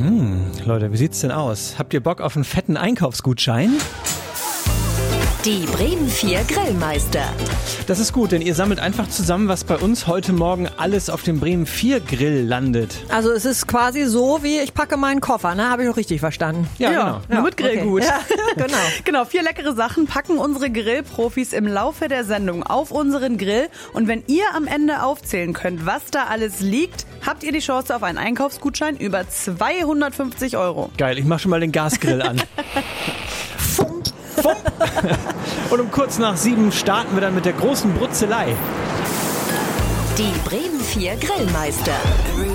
Leute, wie sieht's denn aus? Habt ihr Bock auf einen fetten Einkaufsgutschein? Die Bremen 4 Grillmeister. Das ist gut, denn ihr sammelt einfach zusammen, was bei uns heute Morgen alles auf dem Bremen 4 Grill landet. Also es ist quasi so, wie ich packe meinen Koffer, ne? Habe ich noch richtig verstanden? Ja, Nur mit Grillgut. Okay. Ja, genau. Genau, 4 leckere Sachen packen unsere Grillprofis im Laufe der Sendung auf unseren Grill. Und wenn ihr am Ende aufzählen könnt, was da alles liegt, habt ihr die Chance auf einen Einkaufsgutschein über 250 €. Geil, ich mach schon mal den Gasgrill an. Und um kurz nach 7 starten wir dann mit der großen Brutzelei. Die Bremen 4 Grillmeister.